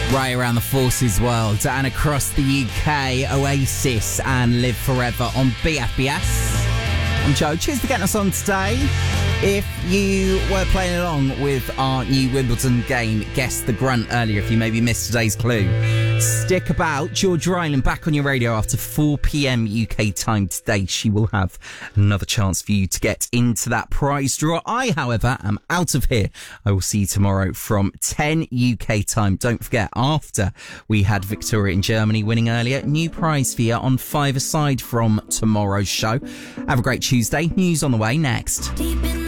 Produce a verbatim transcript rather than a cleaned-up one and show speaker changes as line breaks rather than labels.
Right around the forces world and across the U K, Oasis and Live Forever on B F B S. I'm Joe. Cheers for getting us on today. If you were playing along with our new Wimbledon game, Guess the Grunt, earlier, if you maybe missed today's clue, stick about. Georgia Island back on your radio after four p.m. U K time today. She will have another chance for you to get into that prize draw. I, however, am out of here. I will see you tomorrow from ten U K time. Don't forget, after we had Victoria in Germany winning earlier, new prize for you on Five Aside from tomorrow's show. Have a great Tuesday. News on the way next.
Deep in